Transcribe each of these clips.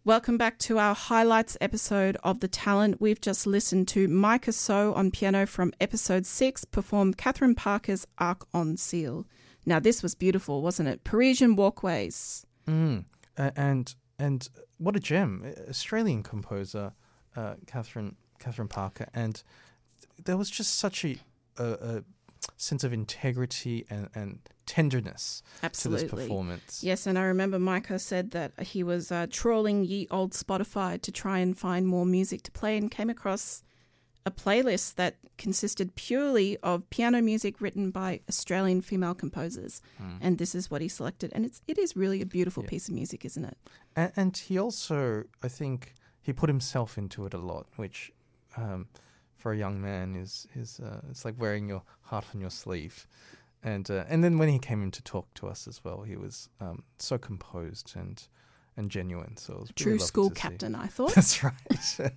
Welcome back to our highlights episode of The Talent. We've just listened to Micah So on piano from episode 6 perform Catherine Parker's Arc en Ciel. Now, this was beautiful, wasn't it? Parisian Walkways. And what a gem. Australian composer, Catherine Parker. And there was just such a sense of integrity and tenderness to this performance. Yes, and I remember Micah said that he was trawling ye old Spotify to try and find more music to play and came across a playlist that consisted purely of piano music written by Australian female composers. And this is what he selected. And it is really a beautiful piece of music, isn't it? And he also, I think, he put himself into it a lot, which for a young man is it's like wearing your heart on your sleeve. And then when he came in to talk to us as well, he was so composed and genuine. So it was true really school to captain, see. I thought. That's right.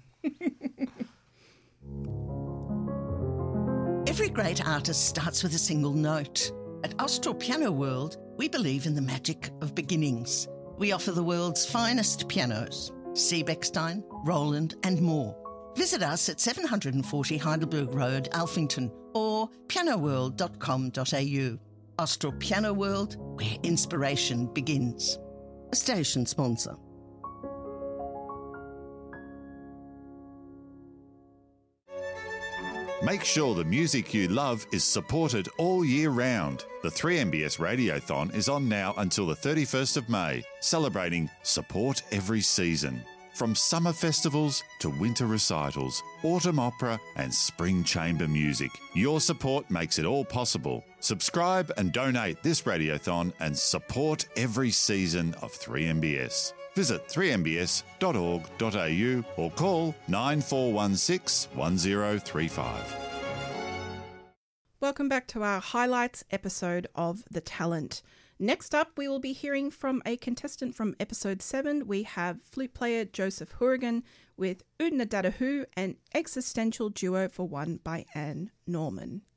Every great artist starts with a single note. At Austral Piano World, we believe in the magic of beginnings. We offer the world's finest pianos, Seebeckstein, Roland and more. Visit us at 740 Heidelberg Road, Alphington, or pianoworld.com.au. Austral Piano World, where inspiration begins. A station sponsor. Make sure the music you love is supported all year round. The 3MBS Radiothon is on now until the 31st of May, celebrating Support Every Season. From summer festivals to winter recitals, autumn opera and spring chamber music, your support makes it all possible. Subscribe and donate this radiothon and support every season of 3MBS. Visit 3mbs.org.au or call 9416 1035. Welcome back to our highlights episode of The Talent. Next up, we will be hearing from a contestant from episode 7. We have flute player Joseph Hourigan with Udna Dadahu, an existential duo for one by Anne Norman.